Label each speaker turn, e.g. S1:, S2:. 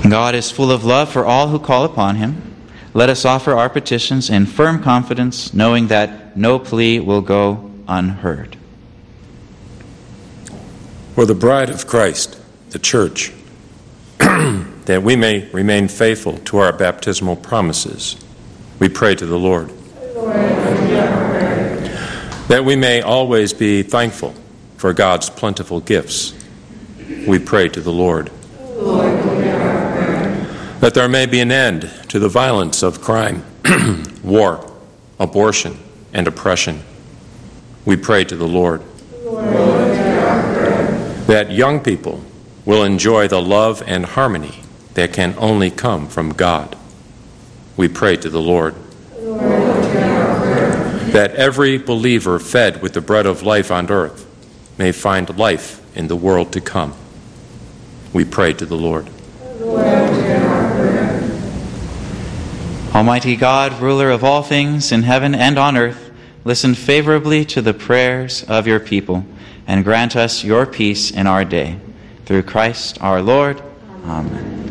S1: God is full of love for all who call upon him. Let us offer our petitions in firm confidence, knowing that no plea will go unheard.
S2: For the bride of Christ, the church, that we may remain faithful to our baptismal promises, we pray to the Lord. That we may always be thankful for God's plentiful gifts, we pray to the Lord. That there may be an end to the violence of crime, war, abortion, and oppression, we pray to the Lord. That young people will enjoy the love and harmony that can only come from God, we pray to the Lord. That every believer fed with the bread of life on earth may find life in the world to come, we pray to the Lord.
S1: Almighty God, ruler of all things in heaven and on earth, listen favorably to the prayers of your people and grant us your peace in our day. Through Christ our Lord. Amen.